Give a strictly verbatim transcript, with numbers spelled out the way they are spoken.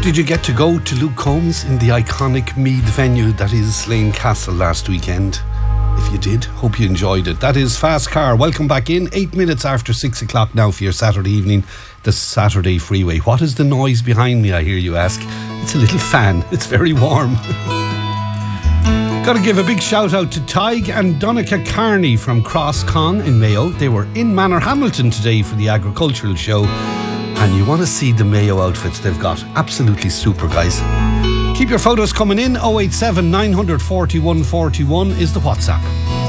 Did you get to go to Luke Combs in the iconic Meath venue that is Slane Castle last weekend? If you did, hope you enjoyed it. That is Fast Car. Welcome back in. Eight minutes after six o'clock now for your Saturday evening, the Saturday Freeway. What is the noise behind me, I hear you ask? It's a little fan. It's very warm. Got to give a big shout out to Tig and Donica Carney from Cross Con in Mayo. They were in Manorhamilton today for the agricultural show. And you want to see the Mayo outfits they've got. Absolutely super, guys. Keep your photos coming in. oh eight seven, nine four one, one four one is the WhatsApp.